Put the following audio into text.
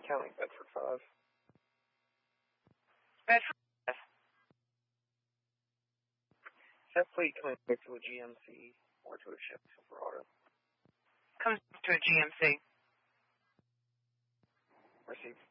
County, Bedford 5. Bedford 5. Is that fleet coming back to a GMC or to a Chevy Silverado? Comes to a GMC. Received.